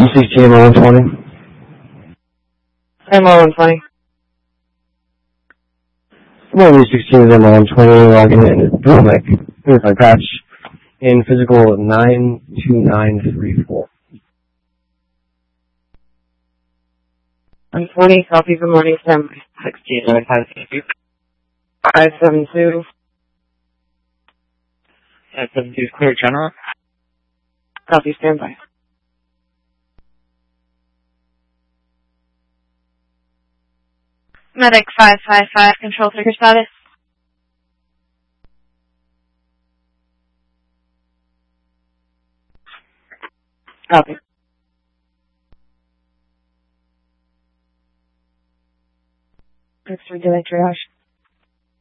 16 120. MO120. Morning 16 is MO120, logging in Bootleg. Here's my patch in physical 92934. 120, copy for morning standby. 16, 572. 572 is clear, General. Copy, standby. Medic 555, control trigger status. Copy. Next, we do triage.